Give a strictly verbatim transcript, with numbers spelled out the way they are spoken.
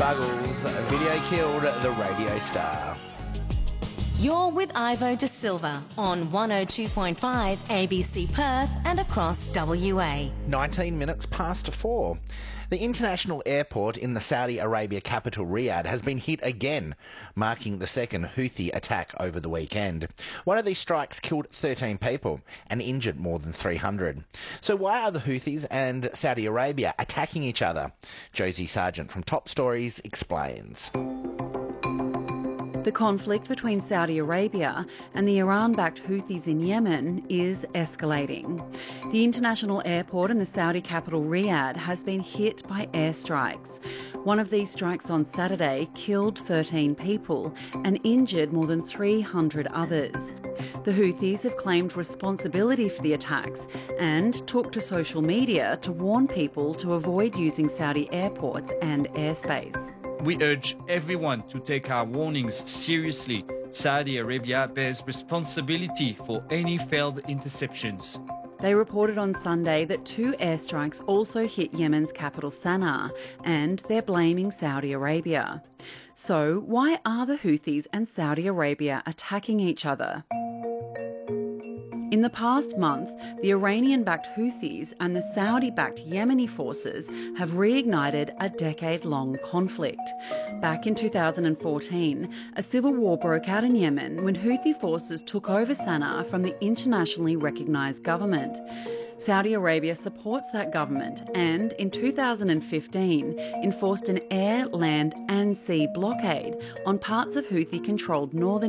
Buggles. Video killed the radio star. You're with Ivo De Silva on one oh two point five A B C Perth and across W A. nineteen minutes past four. The international airport in the Saudi Arabia capital Riyadh has been hit again, marking the second Houthi attack over the weekend. One of these strikes killed thirteen people and injured more than three hundred. So why are the Houthis and Saudi Arabia attacking each other? Josie Sargent from Top Stories explains. The conflict between Saudi Arabia and the Iran-backed Houthis in Yemen is escalating. The international airport in the Saudi capital Riyadh has been hit by airstrikes. One of these strikes on Saturday killed thirteen people and injured more than three hundred others. The Houthis have claimed responsibility for the attacks and took to social media to warn people to avoid using Saudi airports and airspace. We urge everyone to take our warnings seriously. Saudi Arabia bears responsibility for any failed interceptions. They reported on Sunday that two airstrikes also hit Yemen's capital Sana'a, and they're blaming Saudi Arabia. So why are the Houthis and Saudi Arabia attacking each other? In the past month, the Iranian-backed Houthis and the Saudi-backed Yemeni forces have reignited a decade-long conflict. Back in two thousand fourteen, a civil war broke out in Yemen when Houthi forces took over Sana'a from the internationally recognised government. Saudi Arabia supports that government and, in two thousand fifteen, enforced an air, land and sea blockade on parts of Houthi-controlled northern